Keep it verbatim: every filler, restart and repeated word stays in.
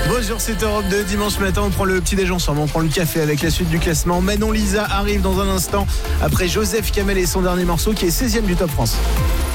Bonjour, c'est Europe deux. Dimanche matin, on prend le petit déjeuner ensemble, on prend le café avec la suite du classement. Manon Lisa arrive dans un instant après Joseph Kamel et son dernier morceau qui est seizième du Top France.